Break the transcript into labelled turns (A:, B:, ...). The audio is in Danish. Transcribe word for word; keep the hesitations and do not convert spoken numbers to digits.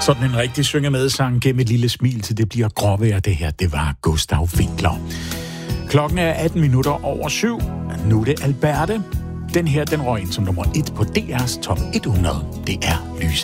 A: Sådan en rigtig synge med sang gennem et lille smil til det bliver gråvejr. Det her, det var Gustav Winkler. Klokken er atten minutter over syv. Nu er det Alberte. Den her, den røg ind som nummer et på D R's top hundrede. Det er Lyse